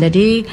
Jadi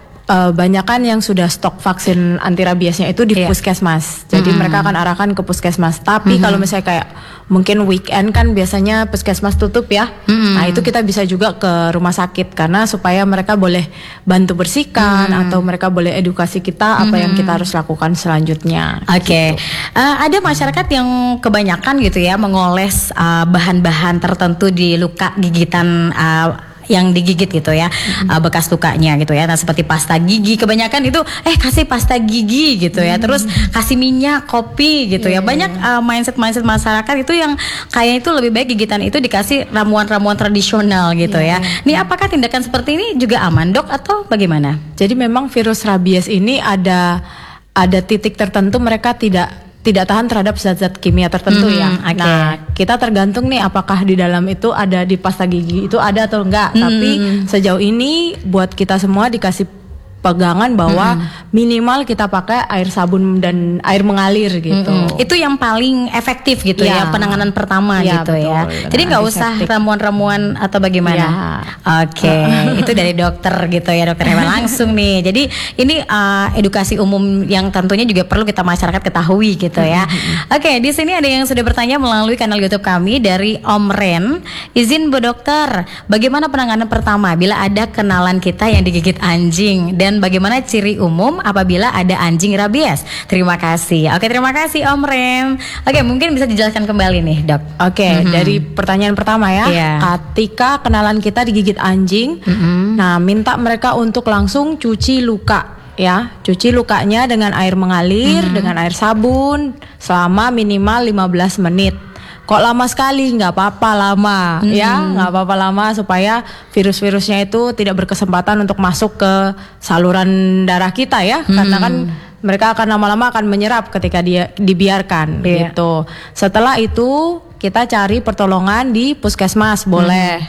banyakan yang sudah stok vaksin anti rabiesnya itu di puskesmas. Jadi mereka akan arahkan ke puskesmas. Tapi kalau misalnya kayak mungkin weekend kan biasanya puskesmas tutup ya. Nah itu kita bisa juga ke rumah sakit karena supaya mereka boleh bantu bersihkan atau mereka boleh edukasi kita apa yang kita harus lakukan selanjutnya. Oke. Ada masyarakat yang kebanyakan gitu ya mengoles bahan-bahan tertentu di luka gigitan yang digigit gitu ya, bekas lukanya gitu ya. Nah seperti pasta gigi, kebanyakan itu kasih pasta gigi gitu ya, terus kasih minyak, kopi gitu ya. Banyak mindset masyarakat itu yang kayaknya itu lebih baik gigitan itu dikasih ramuan-ramuan tradisional gitu ya. Nih apakah tindakan seperti ini juga aman dok atau bagaimana? Jadi memang virus rabies ini ada titik tertentu mereka tidak tahan terhadap zat-zat kimia tertentu ya. Nah, kita tergantung nih apakah di dalam itu ada di pasta gigi itu ada atau enggak. Tapi sejauh ini buat kita semua dikasih pegangan bahwa minimal kita pakai air sabun dan air mengalir gitu. Itu yang paling efektif gitu ya, penanganan pertama gitu betul, ya. Jadi nggak usah ramuan-ramuan atau bagaimana. Oke, itu dari dokter gitu ya, dokter hewan langsung nih. Jadi ini edukasi umum yang tentunya juga perlu kita masyarakat ketahui gitu ya. Oke, di sini ada yang sudah bertanya melalui kanal YouTube kami dari Om Ren. Izin Bu Dokter, bagaimana penanganan pertama bila ada kenalan kita yang digigit anjing dan bagaimana ciri umum apabila ada anjing rabies? Terima kasih. Oke, terima kasih Om Ren. Oke, mungkin bisa dijelaskan kembali nih, Dok. Oke, dari pertanyaan pertama ya. Ketika kenalan kita digigit anjing, nah minta mereka untuk langsung cuci luka ya. Cuci lukanya dengan air mengalir, dengan air sabun selama minimal 15 menit. Kok lama sekali? Nggak apa-apa lama ya, nggak apa-apa lama supaya virus-virusnya itu tidak berkesempatan untuk masuk ke saluran darah kita ya, karena kan mereka akan lama-lama akan menyerap ketika dia dibiarkan gitu. Setelah itu kita cari pertolongan di puskesmas boleh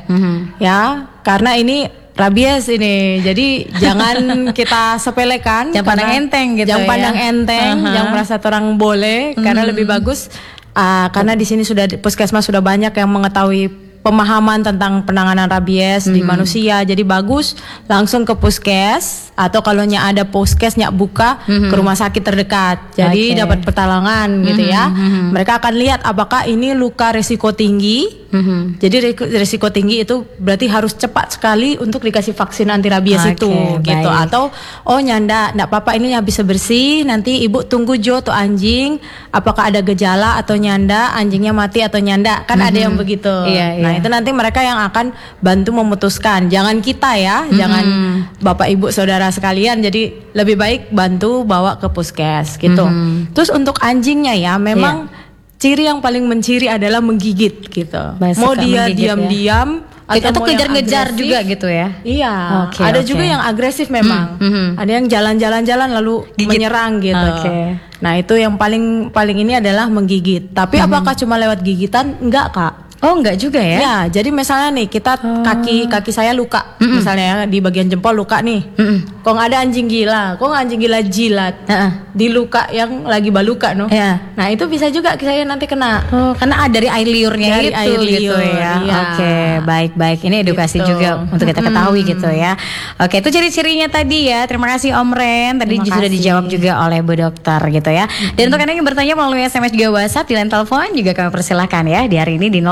ya, karena ini rabies ini, jadi jangan kita sepelekan, jangan pandang enteng gitu jangan pandang enteng, jangan merasa orang boleh, karena lebih bagus. Karena di sini puskesmas sudah banyak yang mengetahui pemahaman tentang penanganan rabies di manusia, jadi bagus langsung ke puskes atau kalau ada puskes buka ke rumah sakit terdekat, jadi dapat pertolongan gitu ya. Mereka akan lihat apakah ini luka risiko tinggi. Jadi risiko tinggi itu berarti harus cepat sekali untuk dikasih vaksin anti rabies itu gitu. Atau nyanda, enggak apa-apa ini habis bersih, nanti ibu tunggu tuh anjing apakah ada gejala atau nyanda, anjingnya mati atau nyanda, kan ada yang begitu. Nah itu nanti mereka yang akan bantu memutuskan, jangan kita ya, jangan bapak ibu saudara sekalian. Jadi lebih baik bantu bawa ke puskes gitu. Terus untuk anjingnya ya memang ciri yang paling menciri adalah menggigit gitu. Mau dia diam-diam atau kejar-ngejar juga gitu ya. Iya. Ada juga yang agresif memang. Ada yang jalan-jalan lalu menyerang gitu. Nah itu yang paling ini adalah menggigit. Tapi apakah cuma lewat gigitan? Enggak Kak. Oh enggak juga ya? Ya, jadi misalnya nih kita kaki saya luka, misalnya di bagian jempol luka nih. Kok nggak ada anjing gila? Kok nggak anjing gila jilat di luka yang lagi baluka no? Nah itu bisa juga saya nanti kena. Karena ada dari air liurnya dari itu air liur, gitu ya. Oke, baik. Ini edukasi gitu juga untuk kita ketahui gitu ya. Oke, itu ciri-cirinya tadi ya. Terima kasih Om Ren. Tadi sudah dijawab juga oleh Bu Dokter gitu ya. Dan untuk Anda yang bertanya melalui SMS juga WhatsApp di line telepon juga kami persilahkan ya di hari ini di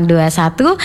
0821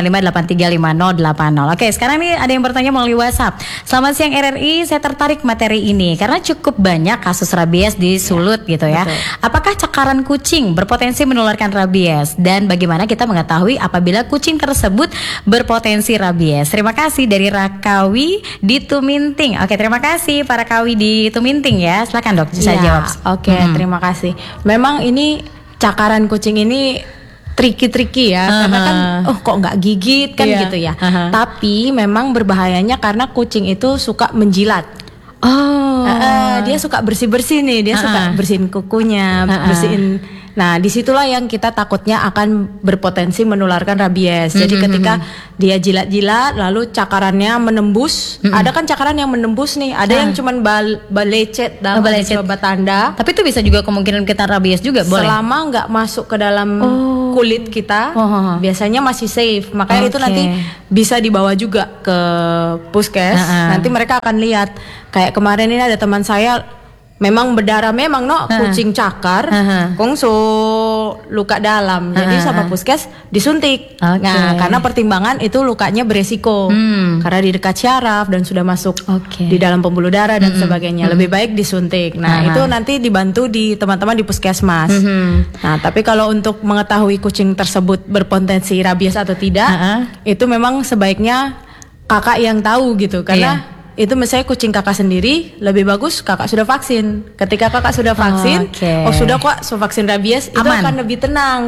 95835080. Oke, sekarang nih ada yang bertanya melalui WhatsApp. Selamat siang RRI, saya tertarik materi ini karena cukup banyak kasus rabies di Sulut gitu ya. Betul. Apakah cakaran kucing berpotensi menularkan rabies dan bagaimana kita mengetahui apabila kucing tersebut berpotensi rabies? Terima kasih dari Rakawi di Tuminting. Oke, terima kasih para Kawi di Tuminting ya. Silakan Dok, bisa jawab. Oke, terima kasih. Memang ini cakaran kucing ini tricky ya, karena kan kok nggak gigit kan gitu ya. Tapi memang berbahayanya karena kucing itu suka menjilat. Dia suka bersih nih, dia suka bersihin kukunya, bersihin Nah, disitulah yang kita takutnya akan berpotensi menularkan rabies. Jadi ketika dia jilat-jilat, lalu cakarannya menembus. Ada kan cakaran yang menembus nih. Ada yang cuman balecet dan batanda. Tapi itu bisa juga kemungkinan kita rabies juga, boleh? Selama nggak masuk ke dalam kulit kita, biasanya masih safe. Makanya itu nanti bisa dibawa juga ke puskes. Nanti mereka akan lihat. Kayak kemarin ini ada teman saya. Memang berdarah memang kucing cakar, kongso luka dalam. Jadi sama puskes disuntik. Nah, karena pertimbangan itu lukanya beresiko. Karena di dekat syaraf dan sudah masuk di dalam pembuluh darah dan sebagainya. Lebih baik disuntik. Nah, itu nanti dibantu di teman-teman di puskesmas. Nah, tapi kalau untuk mengetahui kucing tersebut berpotensi rabies atau tidak, itu memang sebaiknya kakak yang tahu gitu. Karena itu misalnya kucing kakak sendiri, lebih bagus kakak sudah vaksin. Ketika kakak sudah vaksin, sudah kok vaksin rabies, itu akan lebih tenang.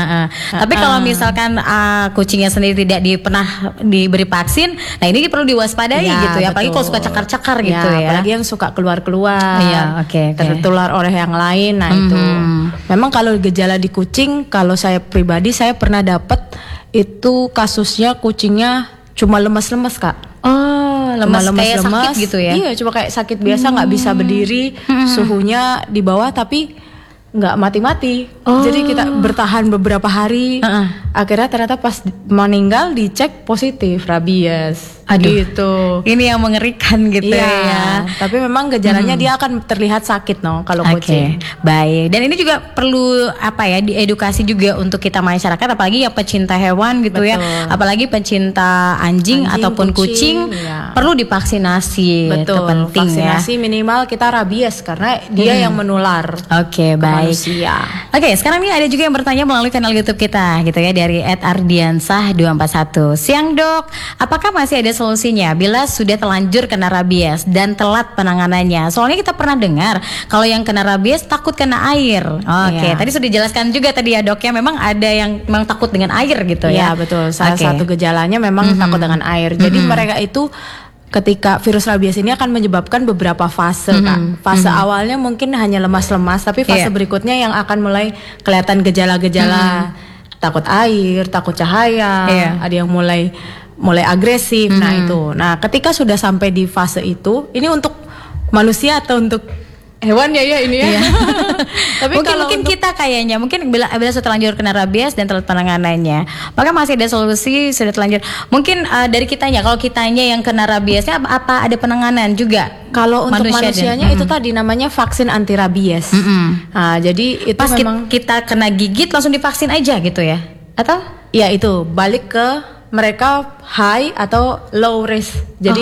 Tapi kalau misalkan kucingnya sendiri tidak pernah diberi vaksin, nah ini perlu diwaspadai gitu ya. Apalagi kalau suka cakar-cakar gitu ya. Apalagi yang suka keluar-keluar, tertular oleh yang lain. Nah itu, memang kalau gejala di kucing, kalau saya pribadi saya pernah dapat itu kasusnya kucingnya cuma lemas-lemas Kak. Lemas kayak sakit gitu ya? Iya, cuma kayak sakit biasa, nggak bisa berdiri, suhunya di bawah tapi nggak mati-mati. Jadi kita bertahan beberapa hari, akhirnya ternyata pas meninggal dicek positif rabies. Gitu. Ini yang mengerikan gitu ya. Tapi memang gejalanya dia akan terlihat sakit kalau kucing. Baik. Dan ini juga perlu diedukasi juga untuk kita masyarakat, apalagi yang pecinta hewan gitu ya. Apalagi pecinta anjing ataupun kucing perlu divaksinasi. Betul. Itu penting vaksinasi minimal kita rabies karena dia yang menular. Baik. Manusia. Sekarang ini ada juga yang bertanya melalui kanal YouTube kita gitu ya, dari @ardiansah241. Siang Dok, apakah masih ada solusinya bila sudah telanjur kena rabies dan telat penanganannya? Soalnya kita pernah dengar kalau yang kena rabies takut kena air. Tadi sudah dijelaskan juga tadi ya Dok ya, memang ada yang memang takut dengan air gitu ya. Iya betul. Salah satu gejalanya memang takut dengan air. Jadi mereka itu ketika virus rabies ini akan menyebabkan beberapa fase kan. Fase awalnya mungkin hanya lemas-lemas, tapi fase berikutnya yang akan mulai kelihatan gejala-gejala takut air, takut cahaya, ada yang mulai agresif. Nah, ketika sudah sampai di fase itu, ini untuk manusia atau untuk hewan ya ini ya. Tapi mungkin kita kayaknya bila sudah terlanjur kena rabies dan telat penanganannya, maka masih ada solusi sudah terlanjur. Mungkin dari kitanya, kalau kitanya yang kena rabiesnya apa ada penanganan juga? Kalau untuk manusianya itu tadi namanya vaksin anti rabies. Nah, jadi itu pas memang kita kena gigit langsung divaksin aja gitu ya? Atau? Ya itu balik ke mereka high atau low risk. Jadi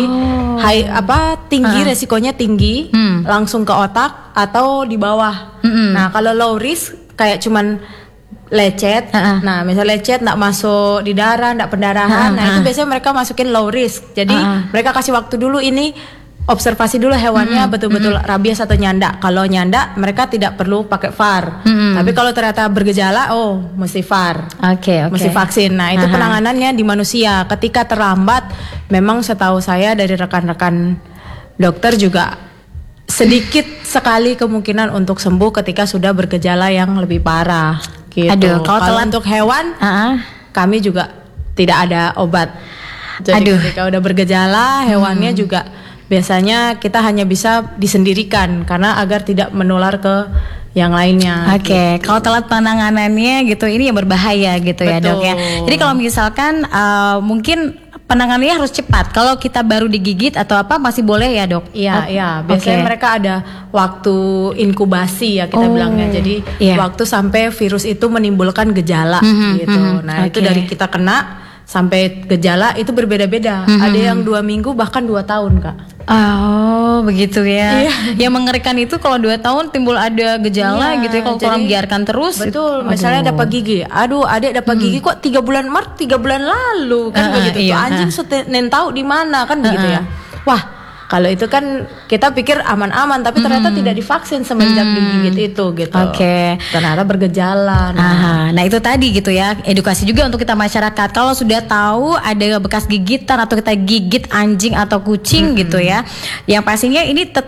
tinggi resikonya tinggi, langsung ke otak atau di bawah. Nah, kalau low risk kayak cuman lecet. Nah, misal lecet nggak masuk di darah, nggak pendarahan. Nah, itu biasanya mereka masukin low risk. Jadi mereka kasih waktu dulu ini, observasi dulu hewannya betul-betul rabies atau nyanda. Kalau nyanda mereka tidak perlu pakai VAR. Tapi kalau ternyata bergejala, mesti VAR. Mesti vaksin. Nah, itu penanganannya di manusia. Ketika terlambat, memang setahu saya dari rekan-rekan dokter juga sedikit sekali kemungkinan untuk sembuh ketika sudah bergejala yang lebih parah. Gitu. Kalau untuk hewan, kami juga tidak ada obat. Jadi ketika udah bergejala, hewannya juga biasanya kita hanya bisa disendirikan karena agar tidak menular ke yang lainnya. Kalau telat penanganannya gitu, ini yang berbahaya gitu. Betul. Ya Dok ya. Jadi kalau misalkan mungkin penanganannya harus cepat. Kalau kita baru digigit atau apa masih boleh ya Dok? Iya. Biasanya mereka ada waktu inkubasi ya kita bilangnya. Jadi waktu sampai virus itu menimbulkan gejala gitu. Nah itu dari kita kena sampai gejala itu berbeda-beda. Ada yang 2 minggu bahkan 2 tahun Kak. Begitu ya. Yang mengerikan itu kalau 2 tahun timbul ada gejala gitu ya, kalau orang biarkan terus. Betul. Misalnya dapat gigi. Adik dapat gigi kok 3 bulan Maret 3 bulan lalu kan begitu. Tuh anjing Senin tahu di mana kan begitu ya. Wah, kalau itu kan kita pikir aman-aman, tapi ternyata tidak divaksin semenjak digigit itu gitu. Ternyata bergejala. Nah itu tadi gitu ya, edukasi juga untuk kita masyarakat. Kalau sudah tahu ada bekas gigitan atau kita gigit anjing atau kucing gitu ya, yang pastinya ini tetap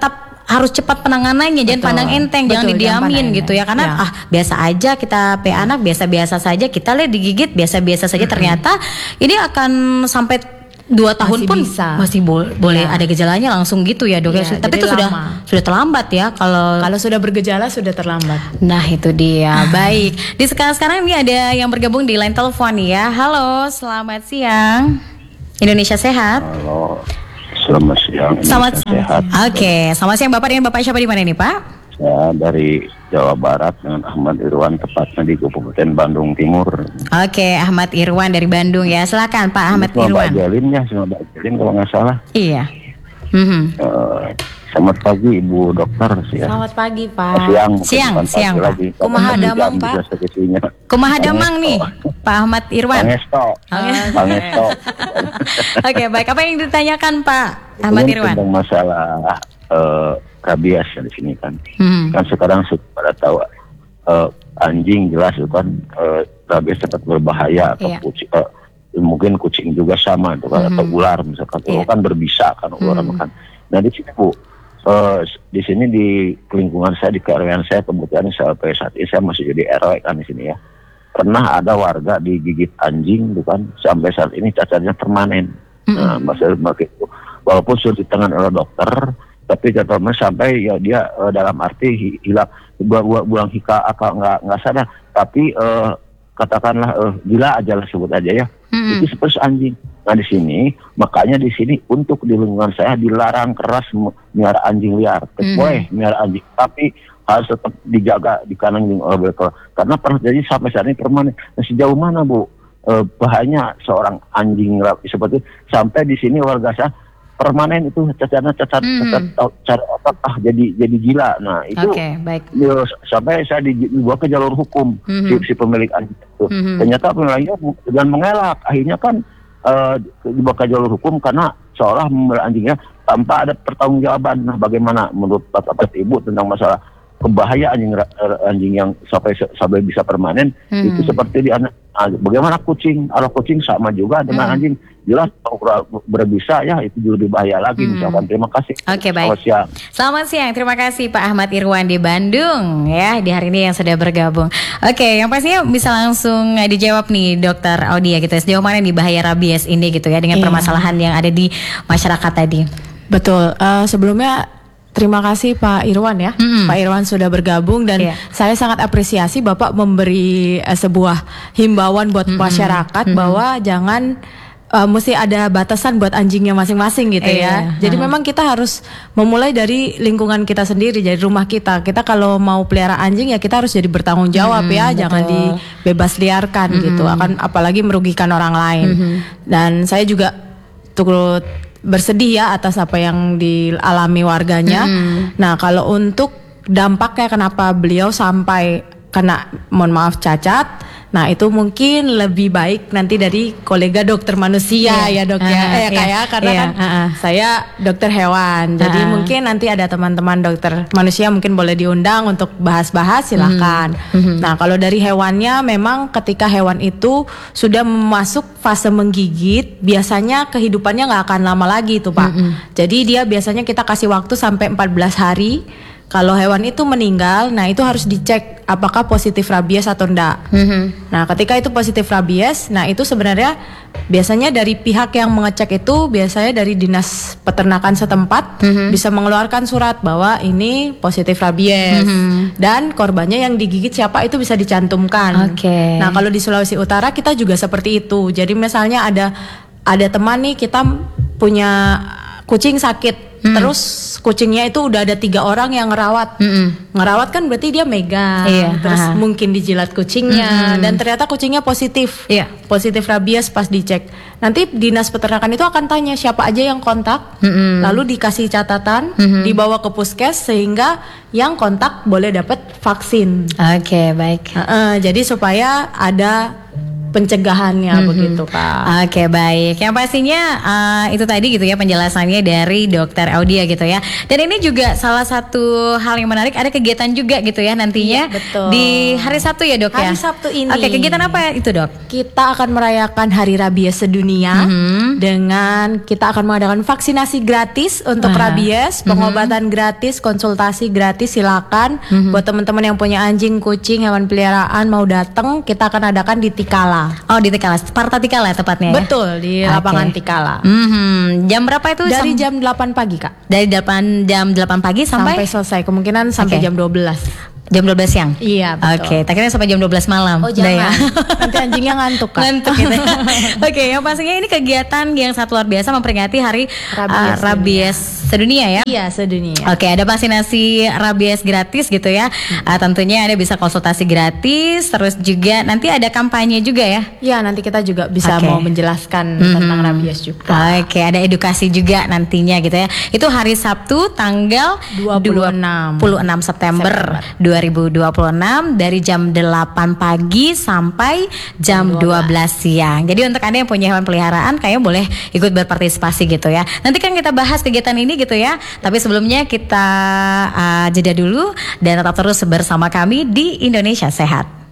harus cepat penanganannya, jangan pandang enteng, jangan didiamin gitu ya, karena biasa aja kita anak biasa-biasa saja, kita lihat digigit biasa-biasa saja, ternyata ini akan sampai 2 tahun pun masih boleh ada gejalanya langsung gitu ya dok. Tapi itu sudah terlambat ya, kalau sudah bergejala sudah terlambat. Nah itu dia. Baik, di sekarang ini ada yang bergabung di line telepon ya. Halo, selamat siang Indonesia Sehat. Halo, selamat siang. Selamat sehat. Oke, selamat siang Bapak. Dengan Bapak siapa di mana nih Pak? Saya dari Jawa Barat dengan Ahmad Irwan, tepatnya di Kabupaten Bandung Timur. Oke, Ahmad Irwan dari Bandung ya. Silakan Pak Ahmad Irwan. Sama Mbak Jalin kalau nggak salah. Iya. Selamat pagi Ibu Dokter. Selamat pagi Pak. Siang. Lagi. Kumaha damang Pak. Kumaha damang nih Pak Ahmad Irwan. Pangesto. Oke, baik. Apa yang ditanyakan Pak Ahmad Irwan? Tentang masalah rabies di sini kan. Kan sekarang pada tahu anjing jelas itu kan rabies cepat berbahaya atau kucing, mungkin kucing juga sama itu kan, atau ular misalkan. Ular kan berbisa kan ular makan. Nah di sini Bu, di sini di lingkungan saya, di kerewan saya, kebetulan sampai saat ini saya masih jadi RW kan di sini ya. Pernah ada warga digigit anjing bukan, sampai saat ini cacatnya permanen. Nah, masalah begitu. Walaupun sudah ditangani oleh dokter, tapi katanya sampai ya dia dalam arti hilang, buang hika akal nggak sadar, tapi katakanlah gila aja lah, sebut aja ya. Itu seperti anjing. Nah di sini, makanya di sini untuk di lingkungan saya dilarang keras melihara anjing liar. Boleh melihara anjing, tapi harus tetap dijaga di kanan oleh karena pernah jadi sampai saat ini permanen. Nah, sejauh mana Bu bahayanya seorang anjing seperti itu, sampai di sini warga saya permanen itu cacat jadi gila. Nah itu baik. Sampai saya dibawa ke jalur hukum si pemilik anjing itu. Ternyata pemiliknya dengan mengelak, akhirnya kan dibawa ke jalur hukum karena seolah membela anjingnya tanpa ada pertanggungjawaban. Nah, bagaimana menurut Bapak Ibu tentang masalah kebahayaan anjing yang sampai bisa permanen itu seperti di anak. Bagaimana kucing? Kalau kucing sama juga dengan anjing, jelas berbisa ya, itu lebih bahaya lagi misalkan. Terima kasih. Oke, baik. Selamat siang. Terima kasih Pak Ahmad Irwan di Bandung ya, di hari ini yang sudah bergabung. Oke, yang pastinya bisa langsung dijawab nih Dokter Audia gitu. Sejauh mana nih bahaya rabies ini gitu ya, dengan permasalahan yang ada di masyarakat tadi. Betul. Sebelumnya terima kasih Pak Irwan ya. Pak Irwan sudah bergabung dan saya sangat apresiasi Bapak memberi sebuah himbauan buat masyarakat bahwa jangan mesti ada batasan buat anjingnya masing-masing gitu ya. Jadi memang kita harus memulai dari lingkungan kita sendiri, dari rumah kita. Kita kalau mau pelihara anjing ya kita harus jadi bertanggung jawab ya, jangan dibebas liarkan gitu. Apalagi merugikan orang lain. Dan saya juga turut bersedih ya atas apa yang dialami warganya. Nah, kalau untuk dampaknya kenapa beliau sampai kena, mohon maaf, cacat, nah itu mungkin lebih baik nanti dari kolega dokter manusia ya dok ya. Karena kan saya dokter hewan, jadi mungkin nanti ada teman-teman dokter manusia mungkin boleh diundang untuk bahas-bahas, silahkan. Nah kalau dari hewannya, memang ketika hewan itu sudah masuk fase menggigit, biasanya kehidupannya nggak akan lama lagi tuh Pak. Jadi dia biasanya kita kasih waktu sampai 14 hari. Kalau hewan itu meninggal, nah itu harus dicek apakah positif rabies atau enggak. Nah ketika itu positif rabies, nah itu sebenarnya biasanya dari pihak yang mengecek itu biasanya dari dinas peternakan setempat bisa mengeluarkan surat bahwa ini positif rabies dan korbannya yang digigit siapa itu bisa dicantumkan. Nah kalau di Sulawesi Utara kita juga seperti itu. Jadi misalnya ada teman nih, kita punya kucing sakit. Terus kucingnya itu udah ada 3 orang yang ngerawat. Ngerawat kan berarti dia megang. Terus mungkin dijilat kucingnya dan ternyata kucingnya positif. Positif rabies pas dicek. Nanti dinas peternakan itu akan tanya siapa aja yang kontak. Lalu dikasih catatan, dibawa ke puskes sehingga yang kontak boleh dapat vaksin. Baik. Jadi supaya ada pencegahannya begitu Kak. Oke, baik. Yang pastinya itu tadi gitu ya penjelasannya dari Dokter Audia gitu ya. Dan ini juga salah satu hal yang menarik, ada kegiatan juga gitu ya nantinya di hari Sabtu ya Dok ya. Hari Sabtu ini. Oke, kegiatan apa itu Dok? Kita akan merayakan Hari Rabies Sedunia dengan kita akan mengadakan vaksinasi gratis untuk rabies, pengobatan gratis, konsultasi gratis. Silakan buat teman-teman yang punya anjing, kucing, hewan peliharaan mau datang, kita akan adakan di Tikala. Oh, di Tikala, Sparta Tikala ya tepatnya ya? Betul, di lapangan Tikala. Jam berapa itu? Dari jam 8 pagi Kak. Dari jam 8 pagi sampai selesai, kemungkinan sampai jam 12. Jam 12 siang? Iya, betul. Oke, tak kira sampai jam 12 malam. Oh, jangan. Nanti anjingnya ngantuk Kak. Ngantuk gitu. Oke, yang pastinya ini kegiatan yang sangat luar biasa memperingati Hari Rabies Sedunia ya? Iya, sedunia. Oke, ada vaksinasi rabies gratis gitu ya. Tentunya Anda bisa konsultasi gratis, terus juga nanti ada kampanye juga ya? Iya, nanti kita juga bisa mau menjelaskan tentang rabies juga. Oke, ada edukasi juga nantinya gitu ya. Itu hari Sabtu tanggal 26 September 2026 dari jam 8 pagi sampai jam 12 siang. Jadi untuk Anda yang punya hewan peliharaan kayaknya boleh ikut berpartisipasi gitu ya. Nanti kan kita bahas kegiatan ini gitu ya. Tapi sebelumnya kita jeda dulu dan tetap terus bersama kami di Indonesia Sehat.